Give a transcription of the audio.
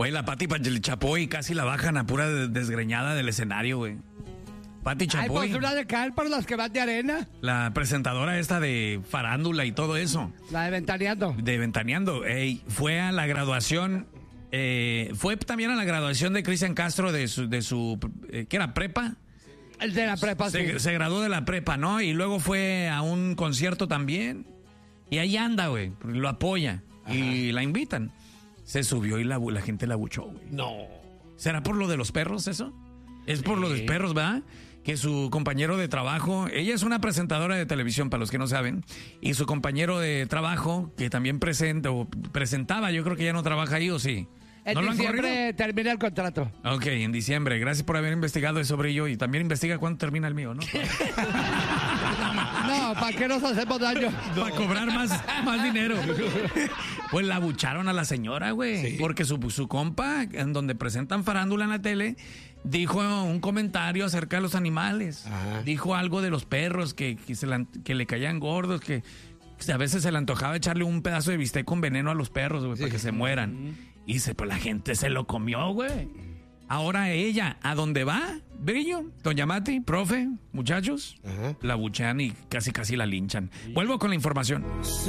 Güey, la Pati Chapoy casi la bajan a pura desgreñada del escenario, güey. Pati Chapoy. Ay, pues una de cal para las que van de arena. La presentadora esta de farándula y todo eso. La de Ventaneando. De Ventaneando. Fue a la graduación. Fue también a la graduación de Cristian Castro de su ¿qué era? ¿Prepa? El de la prepa, sí. Se graduó de la prepa, ¿no? Y luego fue a un concierto también. Y ahí anda, güey. Lo apoya. Ajá. Y la invitan. Se subió y la gente la abuchó, güey. No. ¿Será por lo de los perros eso? Es por lo de los perros, ¿verdad? Que su compañero de trabajo, ella es una presentadora de televisión, para los que no saben, y su compañero de trabajo, que también presentaba, yo creo que ya no trabaja ahí, ¿o sí? En ¿No diciembre termina el contrato. Ok, en diciembre. Gracias por haber investigado eso sobre ello y también investiga cuándo termina el mío, ¿no? No, ¿para qué nos hacemos daño? Para cobrar más dinero. Pues la abucharon a la señora, güey. Sí. Porque su compa, en donde presentan farándula en la tele, dijo un comentario acerca de los animales. Ajá. Dijo algo de los perros, que le caían gordos, que a veces se le antojaba echarle un pedazo de bistec con veneno a los perros, güey, para que se mueran. Y pues la gente se lo comió, güey. Ahora ella, ¿a dónde va? Brillo, doña Mati, profe, muchachos, la abuchean y casi la linchan. Vuelvo con la información.